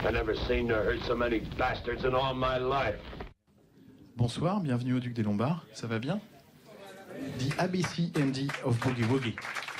I never seen or heard so many bastards in all my life. Bonsoir, bienvenue au Duc des Lombards, ça va bien? The ABCD of Boogie Woogie.